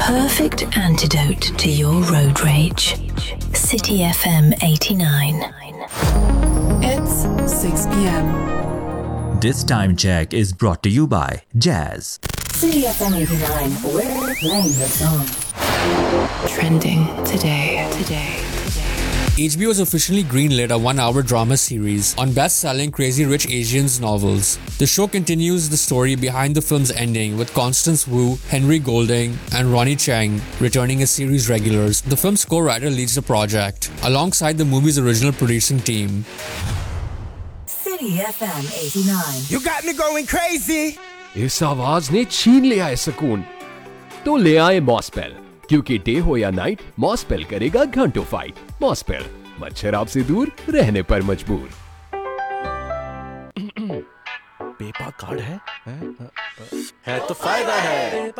perfect antidote to your road rage. City FM 89. It's 6 p.m. This time check is brought to you by Jazz. City FM 89. We're playing your song. Trending today. HBO has officially greenlit a one-hour drama series on best-selling Crazy Rich Asians novels. The show continues the story behind the film's ending, with Constance Wu, Henry Golding, and Ronnie Cheng returning as series regulars. The film's co-writer leads the project, alongside the movie's original producing team. City FM 89. You got me going crazy. इस आवाज ने छीन लिया है सुकून। तो ले आए मॉसपेल, क्योंकि डे हो या नाइट, मॉसपेल करेगा घंटों फाइट। मॉसपेल, मच्छर आपसे दूर, रहने पर मजबूर। पेपा कार्ड है तो फायदा है।